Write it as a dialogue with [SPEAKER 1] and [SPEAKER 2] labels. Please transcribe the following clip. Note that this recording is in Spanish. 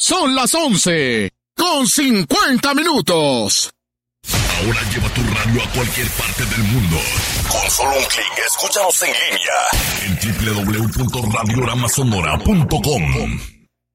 [SPEAKER 1] Son las 11:50.
[SPEAKER 2] Ahora lleva tu radio a cualquier parte del mundo. Con solo un clic, escúchanos en línea en www.radiogramasonora.com.